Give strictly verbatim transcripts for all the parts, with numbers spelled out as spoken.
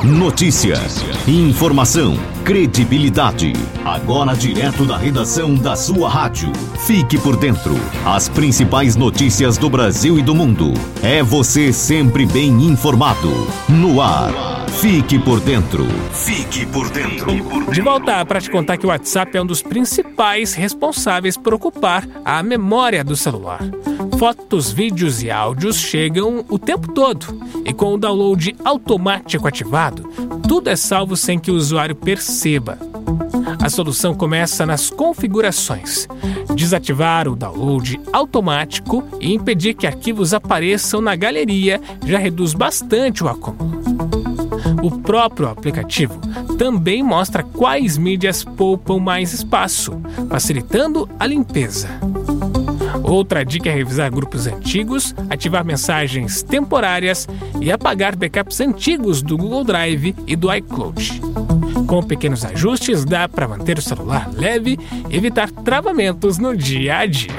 Notícia, informação, credibilidade. Agora direto da redação da sua rádio. Fique por dentro. As principais notícias do Brasil e do mundo. É você sempre bem informado. No ar. Fique por dentro. Fique por dentro. De volta para te contar que o WhatsApp é um dos principais responsáveis por ocupar a memória do celular. Fotos, vídeos e áudios chegam o tempo todo. E com o download automático ativado, tudo é salvo sem que o usuário perceba. A solução começa nas configurações. Desativar o download automático e impedir que arquivos apareçam na galeria já reduz bastante o acúmulo. O próprio aplicativo também mostra quais mídias poupam mais espaço, facilitando a limpeza. Outra dica é revisar grupos antigos, ativar mensagens temporárias e apagar backups antigos do Google Drive e do iCloud. Com pequenos ajustes, dá para manter o celular leve e evitar travamentos no dia a dia.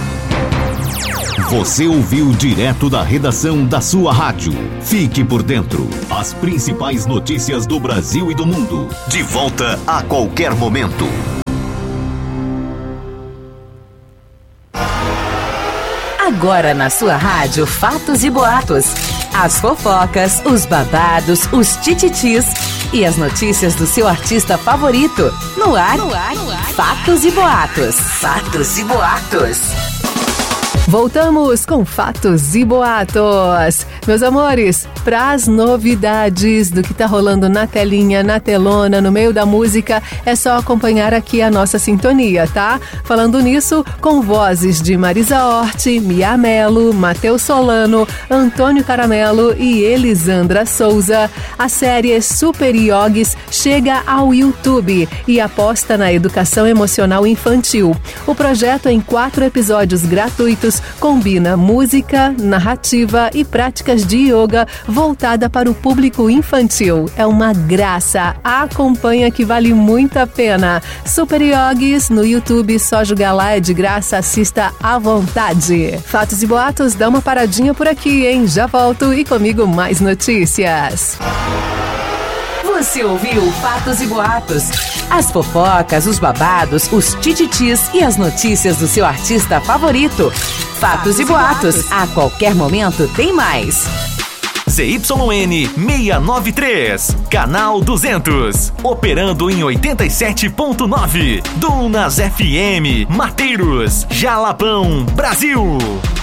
Você ouviu direto da redação da sua rádio. Fique por dentro. As principais notícias do Brasil e do mundo. De volta a qualquer momento. Agora na sua rádio, Fatos e Boatos. As fofocas, os babados, os tititis e as notícias do seu artista favorito. No ar, no ar, no ar. Fatos e Boatos. Fatos e Boatos. Voltamos com Fatos e Boatos. Meus amores, para as novidades do que tá rolando na telinha, na telona, no meio da música, é só acompanhar aqui a nossa sintonia, tá? Falando nisso, com vozes de Marisa Hort, Mia Mello, Matheus Solano, Antônio Caramelo e Elisandra Souza, a série Super Yogis chega ao YouTube e aposta na educação emocional infantil. O projeto, em quatro episódios gratuitos, combina música, narrativa e práticas de yoga voltada para o público infantil. É uma graça. Acompanha que vale muito a pena. Super Yogis no YouTube, só jogar lá, é de graça, assista à vontade. Fatos e Boatos, dá uma paradinha por aqui, hein? Já volto e comigo mais notícias. Você ouviu Fatos e Boatos. As fofocas, os babados, os tititis e as notícias do seu artista favorito. Fatos e Boatos. A qualquer momento tem mais. Z Y N seiscentos e noventa e três, canal duzentos, operando em oitenta e sete ponto nove, Dunas F M, Mateiros, Jalapão, Brasil.